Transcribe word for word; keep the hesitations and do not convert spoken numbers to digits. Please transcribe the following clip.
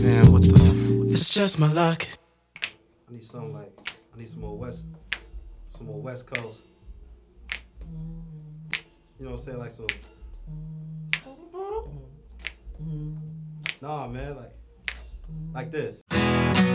Man, what the? It's just my luck. I need something like, I need some more West, some more West Coast. You know what I'm saying? Like some. Nah, man, like, like this.